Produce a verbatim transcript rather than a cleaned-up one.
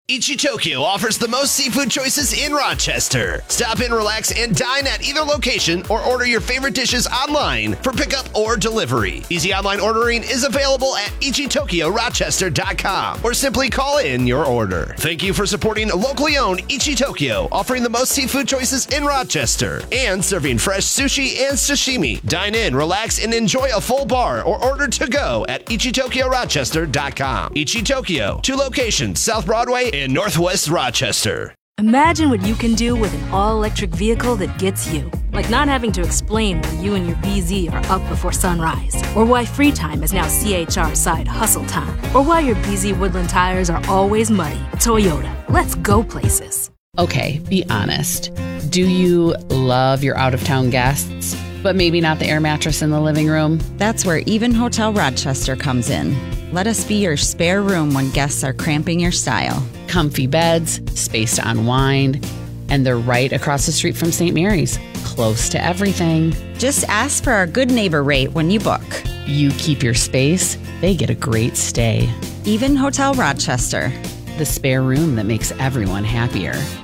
Ichi Tokyo offers the most seafood choices in Rochester. Stop in, relax, and dine at either location or order your favorite dishes online for pickup or delivery. Easy online ordering is available at ichi tokyo rochester dot com or simply call in your order. Thank you for supporting locally owned Ichi Tokyo, offering the most seafood choices in Rochester and serving fresh sushi and sashimi. Dine in, relax, and enjoy a full bar or order to go at ichi tokyo rochester dot com. Ichi Tokyo, two locations, South Broadway in Northwest Rochester. Imagine what you can do with an all-electric vehicle that gets you. Like not having to explain why you and your B Z are up before sunrise. Or why free time is now C H R side hustle time. Or why your B Z Woodland tires are always muddy. Toyota, let's go places. Okay, be honest. Do you love your out-of-town guests, but maybe not the air mattress in the living room? That's where Even Hotel Rochester comes in. Let us be your spare room when guests are cramping your style. Comfy beds, space to unwind, and they're right across the street from Saint Mary's, close to everything. Just ask for our good neighbor rate when you book. You keep your space, they get a great stay. Even Hotel Rochester. The spare room that makes everyone happier.